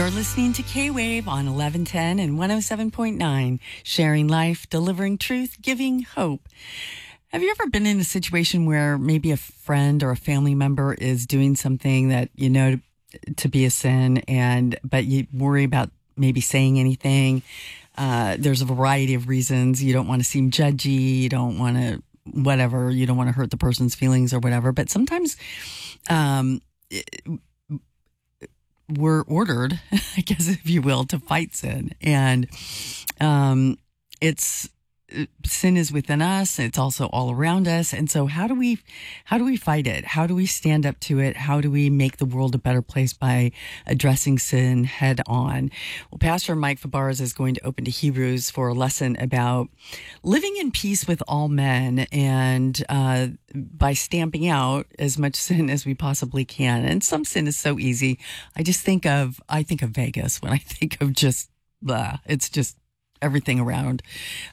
You're listening to K-Wave on 1110 and 107.9, sharing life, delivering truth, giving hope. Have you ever been in a situation where maybe a friend or a family member is doing something that you know to be a sin, but you worry about maybe saying anything? There's a variety of reasons. You don't want to seem judgy. You don't want to, whatever. You don't want to hurt the person's feelings or whatever. But sometimes we're ordered, I guess, if you will, to fight sin. And sin is within us. It's also all around us. And so how do we fight it? How do we stand up to it? How do we make the world a better place by addressing sin head on? Well, Pastor Mike Fabarez is going to open to Hebrews for a lesson about living in peace with all men and by stamping out as much sin as we possibly can. And some sin is so easy. I think of Vegas when I think of just, it's just, everything around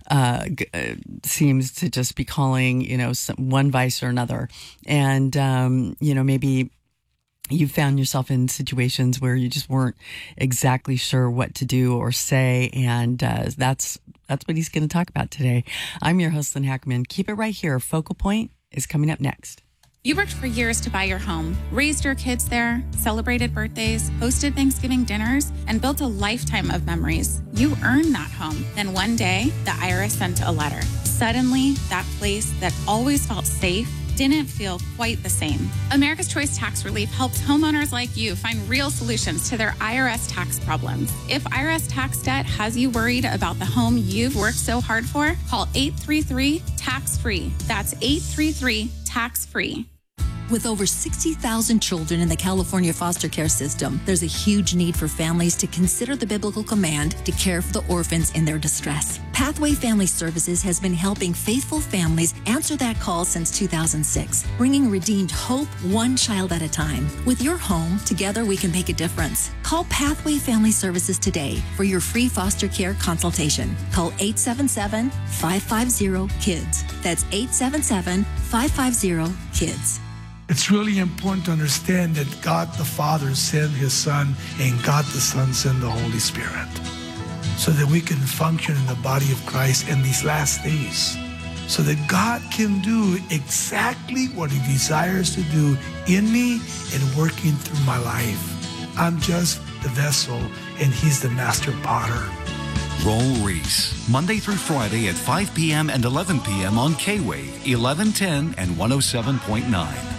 seems to just be calling, one vice or another. And, maybe you found yourself in situations where you just weren't exactly sure what to do or say. And that's what he's going to talk about today. I'm your host, Lynn Hackerman. Keep it right here. Focal Point is coming up next. You worked for years to buy your home, raised your kids there, celebrated birthdays, hosted Thanksgiving dinners, and built a lifetime of memories. You earned that home. Then one day, the IRS sent a letter. Suddenly, that place that always felt safe didn't feel quite the same. America's Choice Tax Relief helps homeowners like you find real solutions to their IRS tax problems. If IRS tax debt has you worried about the home you've worked so hard for, call 833-TAX-FREE. That's 833-TAX-FREE. With over 60,000 children in the California foster care system, there's a huge need for families to consider the biblical command to care for the orphans in their distress. Pathway Family Services has been helping faithful families answer that call since 2006, bringing redeemed hope one child at a time. With your home, together we can make a difference. Call Pathway Family Services today for your free foster care consultation. Call 877-550-KIDS. That's 877-550-KIDS. It's really important to understand that God the Father sent His Son and God the Son sent the Holy Spirit so that we can function in the body of Christ in these last days, so that God can do exactly what He desires to do in me and working through my life. I'm just the vessel and He's the master potter. Roll Reese, Monday through Friday at 5 p.m. and 11 p.m. on K-Wave, 1110 and 107.9.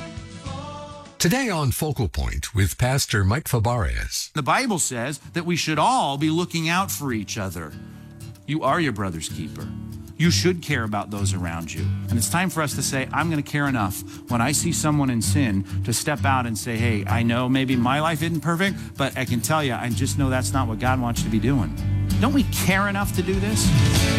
Today on Focal Point with Pastor Mike Fabarez. The Bible says that we should all be looking out for each other. You are your brother's keeper. You should care about those around you. And it's time for us to say, I'm going to care enough when I see someone in sin to step out and say, hey, I know maybe my life isn't perfect, but I can tell you, I just know that's not what God wants you to be doing. Don't we care enough to do this?